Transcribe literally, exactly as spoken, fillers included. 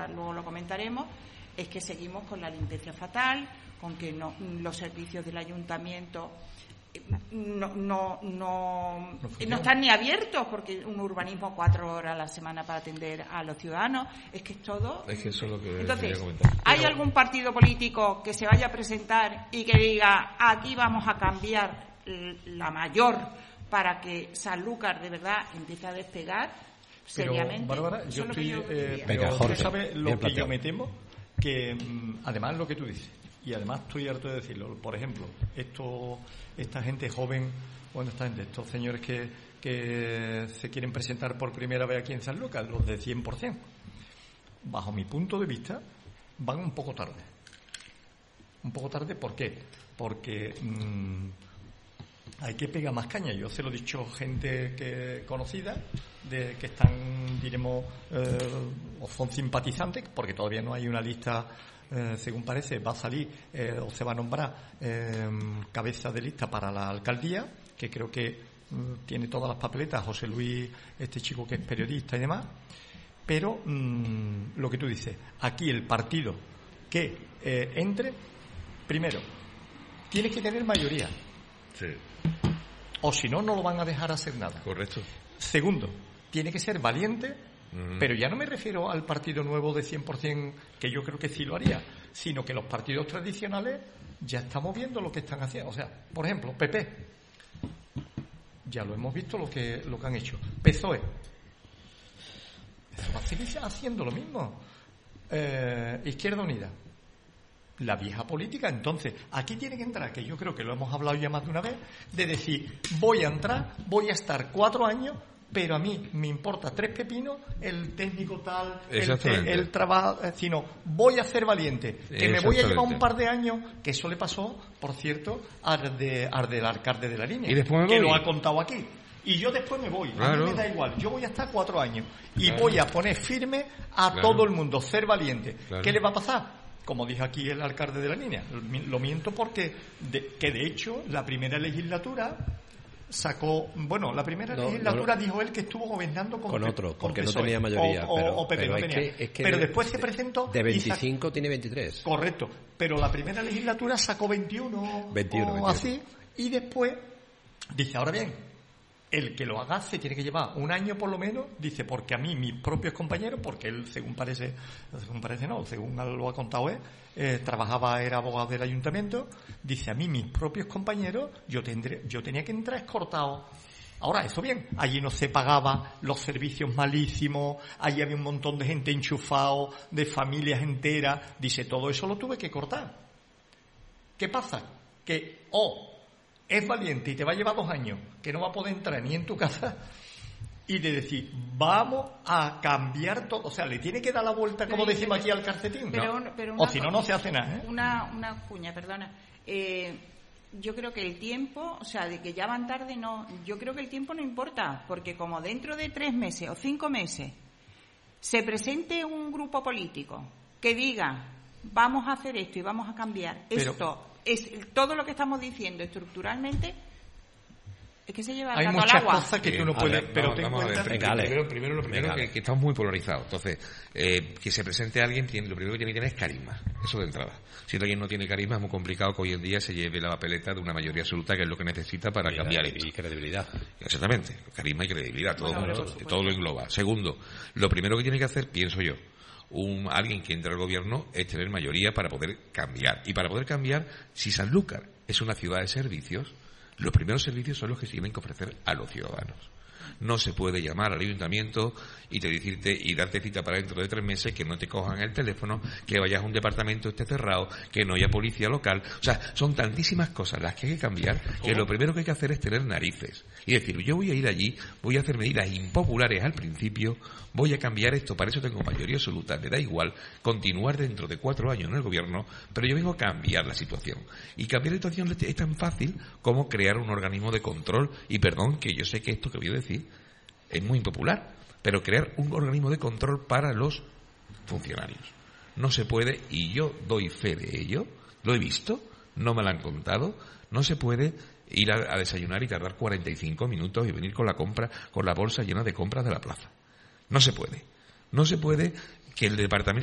ahora luego lo comentaremos, es que seguimos con la limpieza fatal, con que no, los servicios del ayuntamiento no no no, no, no están ni abiertos, porque un urbanismo cuatro horas a la semana para atender a los ciudadanos, es que es todo. Es que eso es lo que Entonces, comentar. ¿hay Pero... algún partido político que se vaya a presentar y que diga aquí vamos a cambiar la mayor para que Sanlúcar de verdad empiece a despegar seriamente? Pero, Bárbara, yo estoy... Yo eh, Venga, pero Jorge, tú sabes lo que planteado. yo me temo, que mmm, además lo que tú dices, y además estoy harto de decirlo, por ejemplo, esto, esta gente joven, bueno, esta gente, estos señores que, que se quieren presentar por primera vez aquí en Sanlúcar, los de cien por ciento, bajo mi punto de vista, van un poco tarde. Un poco tarde, ¿por qué? Porque mmm, hay que pegar más caña. Yo se lo he dicho gente que conocida, de que están, diremos, eh, o son simpatizantes, porque todavía no hay una lista. Eh, según parece, va a salir eh, o se va a nombrar eh, cabeza de lista para la alcaldía, que creo que eh, tiene todas las papeletas, José Luis, este chico que es periodista y demás. Pero mmm, lo que tú dices, aquí el partido que eh, entre, primero, tiene que tener mayoría. Sí. O si no, no lo van a dejar hacer nada. Correcto. Segundo, tiene que ser valiente. Pero ya no me refiero al partido nuevo de cien por ciento, que yo creo que sí lo haría, sino que los partidos tradicionales ya estamos viendo lo que están haciendo. O sea, por ejemplo, P P, ya lo hemos visto lo que lo que han hecho. P S O E, eso va a seguir haciendo lo mismo. Eh, Izquierda Unida, la vieja política. Entonces, aquí tiene que entrar, que yo creo que lo hemos hablado ya más de una vez, de decir, voy a entrar, voy a estar cuatro años, pero a mí me importa tres pepinos el técnico tal, el, el trabajo, sino voy a ser valiente, que me voy a llevar un par de años, que eso le pasó, por cierto, al, de, al del alcalde de La Línea, y después que lo ha contado aquí. Y yo después me voy, claro. A mí me da igual, yo voy a estar cuatro años y claro. Voy a poner firme a claro. Todo el mundo, ser valiente. Claro. ¿Qué le va a pasar? Como dijo aquí el alcalde de La Línea, lo miento porque, de, que de hecho, la primera legislatura sacó, bueno, la primera no, legislatura no, dijo él que estuvo gobernando con, con otro, con porque P S O E, no tenía mayoría, o, pero, o P P pero no es tenía. Que, es que pero de, después se presentó de veinticinco tiene veintitrés. Correcto, pero la primera legislatura sacó veintiuno, veintiuno, o veintiuno. Así, y después dice, ahora bien, el que lo haga se tiene que llevar un año por lo menos, dice, porque a mí mis propios compañeros, porque él según parece, según parece no, según lo ha contado él, eh, trabajaba, era abogado del ayuntamiento, dice, a mí mis propios compañeros, yo tendré, yo tenía que entrar escortado. Ahora, eso bien, allí no se pagaba los servicios malísimos, allí había un montón de gente enchufado, de familias enteras, dice, todo eso lo tuve que cortar. ¿Qué pasa? Que, oh, es valiente y te va a llevar dos años, que no va a poder entrar ni en tu casa, y de decir, vamos a cambiar todo, o sea, le tiene que dar la vuelta, como pero, decimos aquí, al calcetín, pero, ¿no? pero O si no, no se hace nada, ¿eh? Una, una cuña, perdona. Eh, yo creo que el tiempo, o sea, de que ya van tarde, no, yo creo que el tiempo no importa, porque como dentro de tres meses o cinco meses se presente un grupo político que diga, vamos a hacer esto y vamos a cambiar pero, esto, es todo lo que estamos diciendo estructuralmente, es que se lleva el hay gato muchas al agua. Cosas que tú no puedes, ver, pero vamos, te vamos a ver, primero, primero, primero lo primero que, que estamos muy polarizados. Entonces, eh, que se presente alguien, tiene, lo primero que tiene que tener es carisma, eso de entrada. Si alguien no tiene carisma es muy complicado que hoy en día se lleve la papeleta de una mayoría absoluta, que es lo que necesita para y cambiar esto. Y credibilidad. Exactamente, carisma y credibilidad, todo, bueno, mundo, todo lo engloba. Segundo, lo primero que tiene que hacer, pienso yo, un alguien que entre al gobierno es tener mayoría para poder cambiar. Y para poder cambiar, si Sanlúcar es una ciudad de servicios, los primeros servicios son los que se tienen que ofrecer a los ciudadanos. No se puede llamar al ayuntamiento y te decirte y darte cita para dentro de tres meses, que no te cojan el teléfono, que vayas a un departamento esté cerrado, que no haya policía local. O sea, son tantísimas cosas las que hay que cambiar, que lo primero que hay que hacer es tener narices y decir, yo voy a ir allí, voy a hacer medidas impopulares al principio, voy a cambiar esto, para eso tengo mayoría absoluta, me da igual continuar dentro de cuatro años en el gobierno, pero yo vengo a cambiar la situación. Y cambiar la situación es tan fácil como crear un organismo de control, y perdón, que yo sé que esto que voy a decir es muy impopular, pero crear un organismo de control para los funcionarios. No se puede, y yo doy fe de ello, lo he visto, no me lo han contado, no se puede ir a, a desayunar y tardar cuarenta y cinco minutos y venir con la compra, con la bolsa llena de compras de la plaza. No se puede. No se puede que el departamento